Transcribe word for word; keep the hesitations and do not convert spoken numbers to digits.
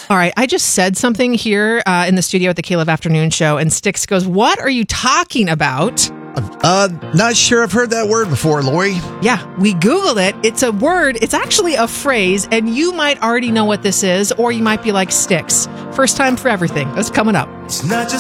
All right, I just said something here uh, in the studio at the Caleb Afternoon Show, and Styx goes, "What are you talking about?" Uh, not sure I've heard that word before, Lori. Yeah, we Googled it. It's a word. It's actually a phrase, and you might already know what this is, or you might be like Styx. First time for everything. That's coming up. It's not just